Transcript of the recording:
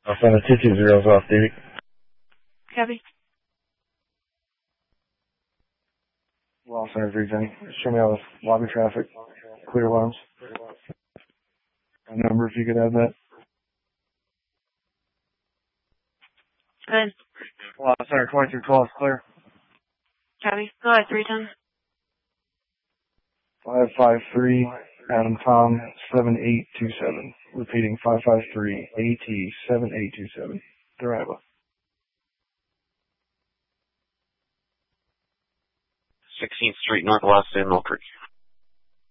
I'll send the 220s off, Davey. Copy. Los Angeles Region. Show me all the lobby traffic. Clear alarms. A number if you could add that. Good. Los Angeles 2312 clear. Copy. Go ahead, 310. 553 Adam Tom 7827. Repeating 553 AT 7827. Deriva. 16th Street Northwest in Mill Creek.